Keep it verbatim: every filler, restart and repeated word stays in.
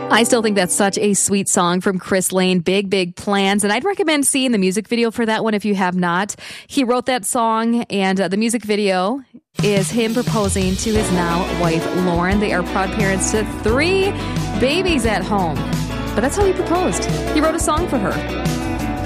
I still think that's such a sweet song from Chris Lane, Big, Big Plans. And I'd recommend seeing the music video for that one if you have not. He wrote that song, and uh, the music video is him proposing to his now wife, Lauren. They are proud parents to three babies at home. But that's how he proposed. He wrote a song for her.